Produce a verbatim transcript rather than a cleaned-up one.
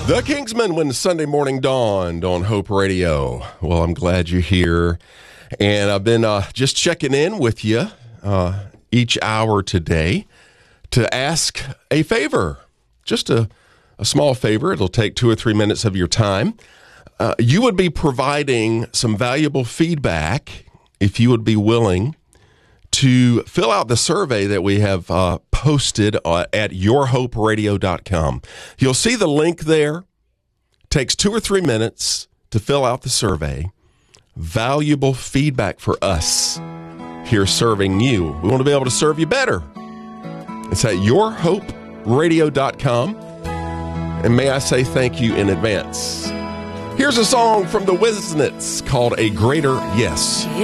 The Kingsmen when Sunday morning dawned on Hope Radio. Well, I'm glad you're here. And I've been uh, just checking in with you uh, each hour today to ask a favor. Just a, a small favor. It'll take two or three minutes of your time. Uh, you would be providing some valuable feedback if you would be willing to fill out the survey that we have uh, posted uh, at your hope radio dot com. You'll see the link there. Takes two or three minutes to fill out the survey. Valuable feedback for us here serving you. We want to be able to serve you better. It's at your hope radio dot com. And may I say thank you in advance. Here's a song from the Wiznets called A Greater Yes.